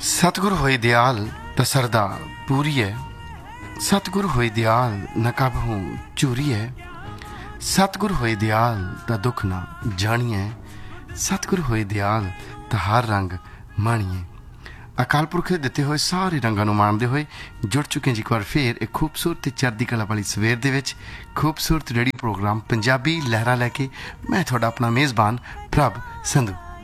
ਸਤਿਗੁਰ ਹੋਏ ਦਿਆਲ ਤਾਂ ਸਰਦਾ ਪੂਰੀ ਹੈ। ਸਤਿਗੁਰ ਹੋਏ ਦਿਆਲ ਨਾ ਕਬਹੂ ਚੂਰੀਐ। ਸਤਿਗੁਰ ਹੋਏ ਦਿਆਲ ਤਾਂ ਦੁੱਖ ਨਾ ਜਾਣੀਐ। ਸਤਿਗੁਰ ਹੋਏ ਦਿਆਲ ਤਾਂ ਹਰ ਰੰਗ ਮਾਣੀਏ। ਅਕਾਲ ਪੁਰਖ ਦੇ ਦਿੱਤੇ ਹੋਏ ਸਾਰੇ ਰੰਗਾਂ ਨੂੰ ਮਾਣਦੇ ਹੋਏ ਜੁੜ ਚੁੱਕੇ ਜੀ ਇੱਕ ਵਾਰ ਫੇਰ ਇੱਕ ਖੂਬਸੂਰਤ ਤੇ ਚੜ੍ਹਦੀ ਕਲਾ ਵਾਲੀ ਸਵੇਰ ਦੇ ਵਿੱਚ ਖੂਬਸੂਰਤ ਰੇਡੀਓ ਪ੍ਰੋਗਰਾਮ ਪੰਜਾਬੀ ਲਹਿਰਾਂ ਲੈ ਕੇ। ਮੈਂ ਤੁਹਾਡਾ ਆਪਣਾ ਮੇਜ਼ਬਾਨ ਪ੍ਰਭ ਸੰਧੂ।